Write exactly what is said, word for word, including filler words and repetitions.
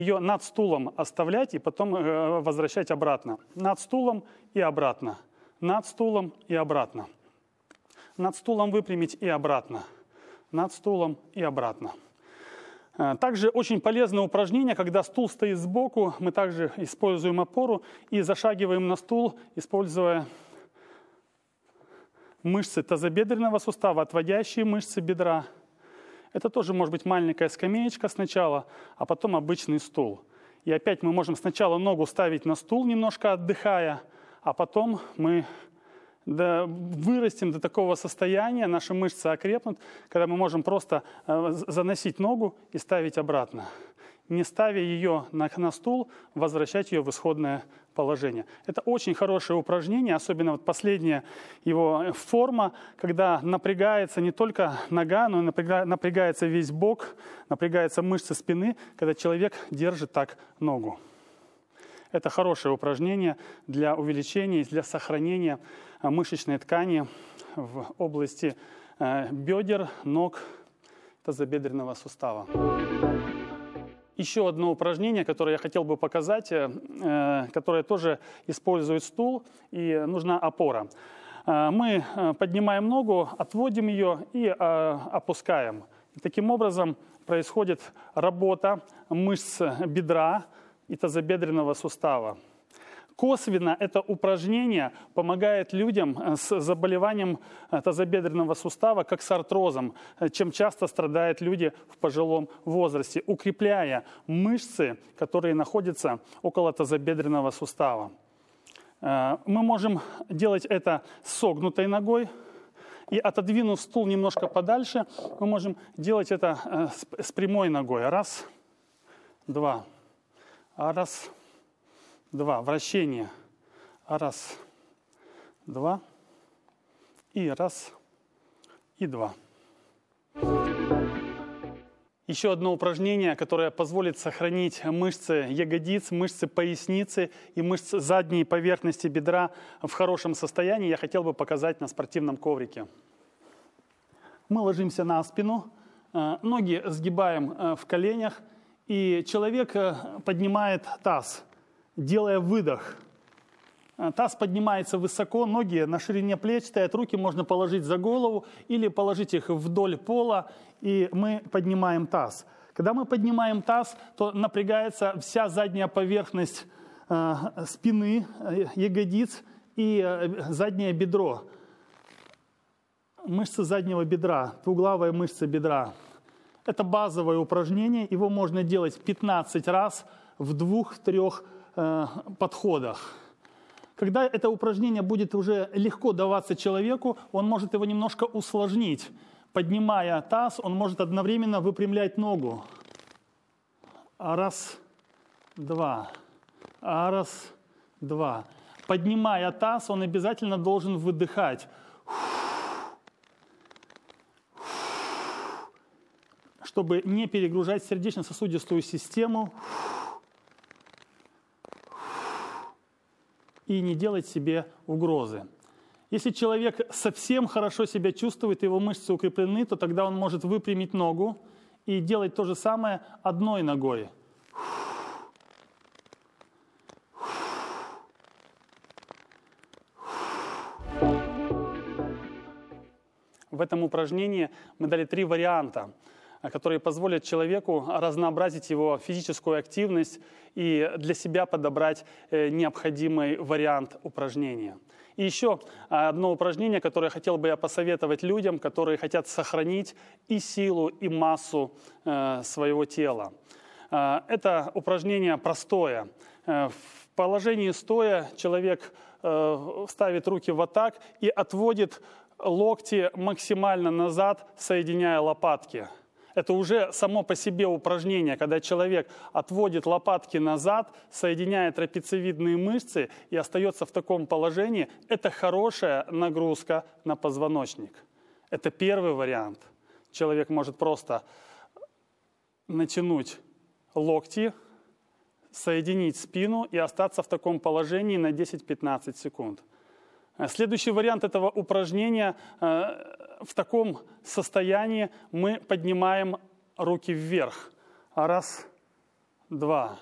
ее над стулом оставлять и потом возвращать обратно. Над стулом и обратно. Над стулом и обратно. Над стулом выпрямить и обратно. Над стулом и обратно. Также очень полезное упражнение, когда стул стоит сбоку, мы также используем опору и зашагиваем на стул, используя мышцы тазобедренного сустава, отводящие мышцы бедра. Это тоже может быть маленькая скамеечка сначала, а потом обычный стул. И опять мы можем сначала ногу ставить на стул, немножко отдыхая, а потом мы до, вырастем до такого состояния, наши мышцы окрепнут, когда мы можем просто э, заносить ногу и ставить обратно. Не ставя ее на, на стул, возвращать ее в исходное положение. Это очень хорошее упражнение, особенно вот последняя его форма, когда напрягается не только нога, но и напряга, напрягается весь бок, напрягаются мышцы спины, когда человек держит так ногу. Это хорошее упражнение для увеличения, для сохранения мышечной ткани в области бедер, ног, тазобедренного сустава. Еще одно упражнение, которое я хотел бы показать, которое тоже использует стул, и нужна опора. Мы поднимаем ногу, отводим ее и опускаем. И таким образом происходит работа мышц бедра и тазобедренного сустава. Косвенно это упражнение помогает людям с заболеванием тазобедренного сустава, как с артрозом, чем часто страдают люди в пожилом возрасте, укрепляя мышцы, которые находятся около тазобедренного сустава. Мы можем делать это с согнутой ногой, и отодвинув стул немножко подальше, мы можем делать это с прямой ногой. Раз, два, раз, два. Вращение. Раз, два. И раз, и два. Еще одно упражнение, которое позволит сохранить мышцы ягодиц, мышцы поясницы и мышцы задней поверхности бедра в хорошем состоянии, я хотел бы показать на спортивном коврике. Мы ложимся на спину, ноги сгибаем в коленях, и человек поднимает таз, делая выдох. Таз поднимается высоко, ноги на ширине плеч стоят, руки можно положить за голову или положить их вдоль пола, и мы поднимаем таз. Когда мы поднимаем таз, то напрягается вся задняя поверхность э, спины, э, ягодиц и э, заднее бедро. Мышцы заднего бедра, двуглавая мышца бедра. Это базовое упражнение, его можно делать пятнадцать раз в двух-трех э, подходах. Когда это упражнение будет уже легко даваться человеку, он может его немножко усложнить. Поднимая таз, он может одновременно выпрямлять ногу. Раз, два. Раз, два. Поднимая таз, он обязательно должен выдыхать. Чтобы не перегружать сердечно-сосудистую систему и не делать себе угрозы. Если человек совсем хорошо себя чувствует, его мышцы укреплены, то тогда он может выпрямить ногу и делать то же самое одной ногой. В этом упражнении мы дали три варианта, которые позволят человеку разнообразить его физическую активность и для себя подобрать необходимый вариант упражнения. И еще одно упражнение, которое хотел бы я посоветовать людям, которые хотят сохранить и силу, и массу своего тела. Это упражнение простое. В положении стоя человек ставит руки вот так и отводит локти максимально назад, соединяя лопатки. Это уже само по себе упражнение, когда человек отводит лопатки назад, соединяет трапециевидные мышцы и остается в таком положении. Это хорошая нагрузка на позвоночник. Это первый вариант. Человек может просто натянуть локти, соединить спину и остаться в таком положении на десять-пятнадцать секунд. Следующий вариант этого упражнения. В таком состоянии мы поднимаем руки вверх. Раз, два,